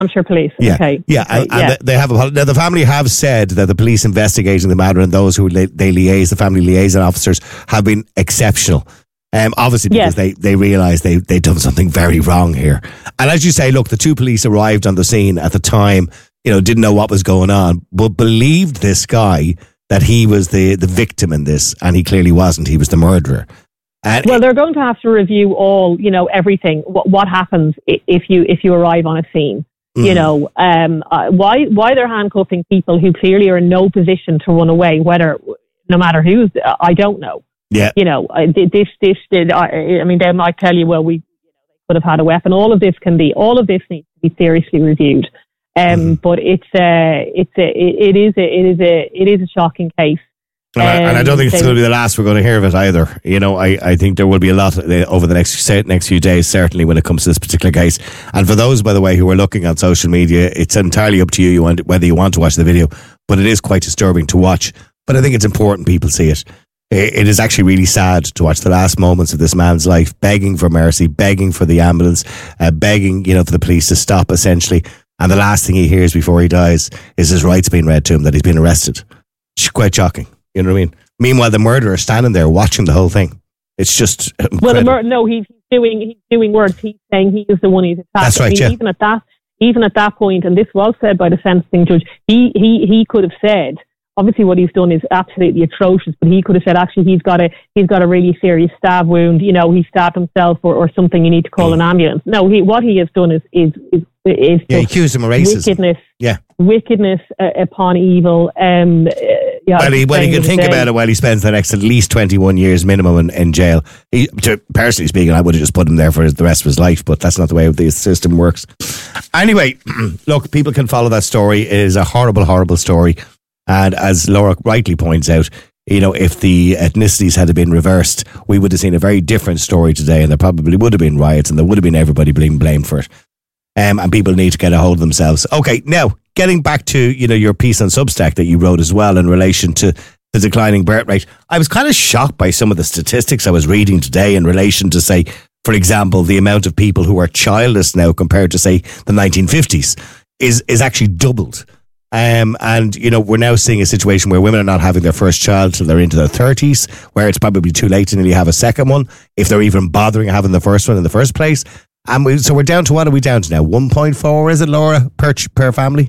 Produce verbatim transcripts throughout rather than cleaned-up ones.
Hampshire Police. Yeah, okay. yeah, okay. and, and yeah. they have. Now the family have said that the police investigating the matter and those who li- they liaise, the family liaison officers, have been exceptional. Um, obviously, because yes. they they realise they they've done something very wrong here. And as you say, look, the two police arrived on the scene at the time. You know, didn't know what was going on, but believed this guy that he was the the victim in this, and he clearly wasn't. He was the murderer. And well, they're going to have to review all, you know, everything. What, what happens if you if you arrive on a scene? Mm. You know, um, uh, why why they're handcuffing people who clearly are in no position to run away, whether no matter who's, uh, I don't know. Yeah, you know, uh, this this did. I, I mean, they might tell you, well, we you know, they could have had a weapon. All of this can be. All of this needs to be seriously reviewed. Um, mm. but it's a, it's a, it is a, it is a, it is a shocking case. And, I, and I don't think it's going to be the last we're going to hear of it either. You know, I, I think there will be a lot over the next next few days, certainly when it comes to this particular case. And for those, by the way, who are looking on social media, it's entirely up to you, you want, whether you want to watch the video, but it is quite disturbing to watch. But I think it's important people see it. It, it is actually really sad to watch the last moments of this man's life, begging for mercy, begging for the ambulance, uh, begging, you know, for the police to stop, essentially. And the last thing he hears before he dies is his rights being read to him, that he's been arrested. It's quite shocking. You know what I mean? Meanwhile, the murderer is standing there watching the whole thing. It's just incredible. Well, the mur- no, he's doing he's doing words. He's saying he is the one he's attacked. That's right. I mean, yeah. Even at that, even at that point, and this was said by the sentencing judge, he he he could have said. Obviously, what he's done is absolutely atrocious. But he could have said, actually, he's got a he's got a really serious stab wound. You know, he stabbed himself or, or something. You need to call mm. an ambulance. No, he what he has done is is is, is yeah, he accused him of racism. Wickedness. Yeah. Wickedness uh, upon evil. Um, uh, yeah, well, he, well, he can think about it while he spends the next at least twenty-one years minimum in, in jail. He, to, personally speaking, I would have just put him there for the rest of his life, but that's not the way the system works. Anyway, look, people can follow that story. It is a horrible, horrible story. And as Laura rightly points out, you know, if the ethnicities had been reversed, we would have seen a very different story today, and there probably would have been riots, and there would have been everybody being blamed for it. Um, and people need to get a hold of themselves. Okay, now, getting back to, you know, your piece on Substack that you wrote as well in relation to the declining birth rate, I was kind of shocked by some of the statistics I was reading today in relation to, say, for example, the amount of people who are childless now compared to, say, the nineteen fifties is is actually doubled. Um, and, you know, we're now seeing a situation where women are not having their first child till they're into their thirties, where it's probably too late to nearly have a second one, if they're even bothering having the first one in the first place. And we, so we're down to, what are we down to now? one point four, is it, Laura, per per family?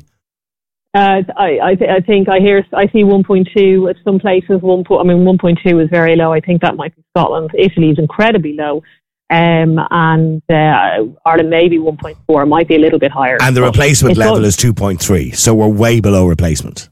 Uh, I I, th- I think I hear I see one point two at some places. One po- I mean, one point two is very low. I think that might be Scotland. Italy is incredibly low. Um, and uh, Ireland maybe one point four, might be a little bit higher. And the replacement level good. is two point three, so we're way below replacement.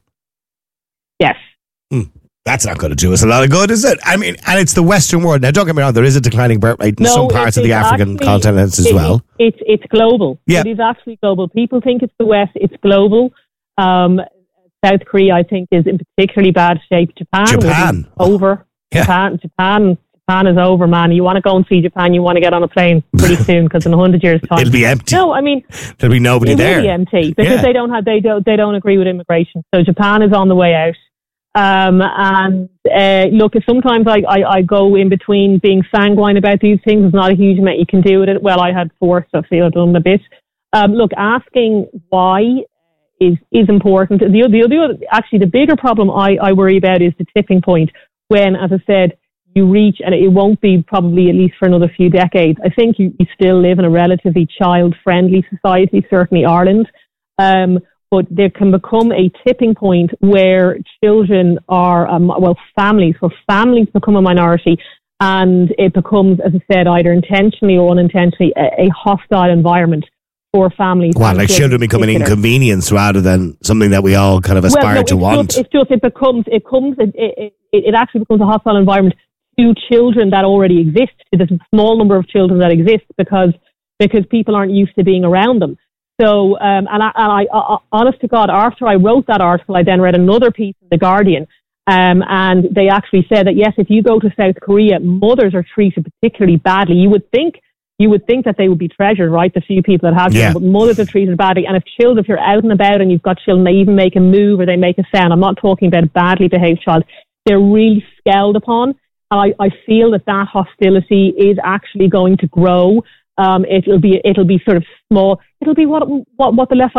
Yes. Mm, that's not going to do us a lot of good, is it? I mean, and it's the Western world. Now, don't get me wrong, there is a declining birth rate in no, some parts of the African actually, continent as it, well. It's it's global. Yeah. It is actually global. People think it's the West, it's global. Um, South Korea, I think, is in particularly bad shape. Japan, Japan. over. Yeah. Japan, Japan. Japan is over, man. You want to go and see Japan, you want to get on a plane pretty soon, because in a hundred years' time it'll be empty. No, I mean there'll be nobody it there. It'll be empty because yeah. they don't have they don't they don't agree with immigration. So Japan is on the way out. Um, and uh, look, sometimes I, I, I go in between being sanguine about these things. There's not a huge amount you can do with it. Well, I had four, so I feel I've done a bit. Um, look, asking why is is important. The the other actually the bigger problem I, I worry about is the tipping point when, as I said, you reach, and it won't be probably at least for another few decades. I think you, you still live in a relatively child-friendly society, certainly Ireland. Um, but there can become a tipping point where children are, um, well, families, where families become a minority, and it becomes, as I said, either intentionally or unintentionally, a, a hostile environment for families. Well, like children become an inconvenience rather than something that we all kind of aspire well, no, to it's want. Just, it's just, it becomes, it comes, it, it, it actually becomes a hostile environment to children that already exist, to the small number of children that exist, because because people aren't used to being around them. So, um, and, I, and I, I, honest to God, after I wrote that article, I then read another piece in The Guardian, um, and they actually said that, yes, if you go to South Korea, mothers are treated particularly badly. You would think you would think that they would be treasured, right, the few people that have yeah. children, but mothers are treated badly. And if children, if you're out and about and you've got children, they even make a move or they make a sound, I'm not talking about a badly behaved child, they're really scowled upon. I, I feel that that hostility is actually going to grow Um, it'll be it'll be sort of small. It'll be what what what the left